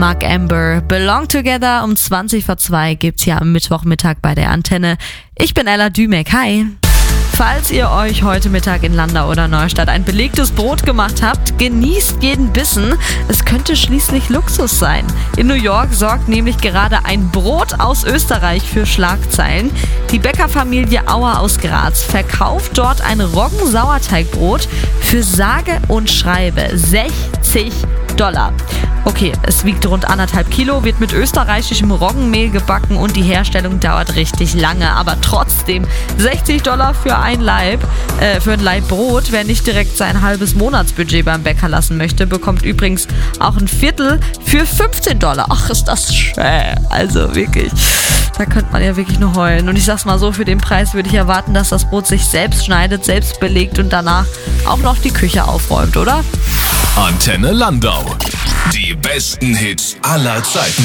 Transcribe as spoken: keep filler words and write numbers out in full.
Mark Amber, Belong Together um zwanzig vor zwei gibt's hier am Mittwochmittag bei der Antenne. Ich bin Ella Dümek, hi. Falls ihr euch heute Mittag in Landau oder Neustadt ein belegtes Brot gemacht habt, genießt jeden Bissen. Es könnte schließlich Luxus sein. In New York sorgt nämlich gerade ein Brot aus Österreich für Schlagzeilen. Die Bäckerfamilie Auer aus Graz verkauft dort ein Roggensauerteigbrot für sage und schreibe sechzig Dollar. Okay, es wiegt rund anderthalb Kilo, wird mit österreichischem Roggenmehl gebacken und die Herstellung dauert richtig lange. Aber trotzdem, sechzig Dollar für ein Laib, äh, für ein Laib Brot. Wer nicht direkt sein halbes Monatsbudget beim Bäcker lassen möchte, bekommt übrigens auch ein Viertel für fünfzehn Dollar. Ach, ist das schön. Also wirklich, da könnte man ja wirklich nur heulen. Und ich sag's mal so, für den Preis würde ich erwarten, dass das Brot sich selbst schneidet, selbst belegt und danach auch noch die Küche aufräumt, oder? Antenne Landau. Die besten Hits aller Zeiten.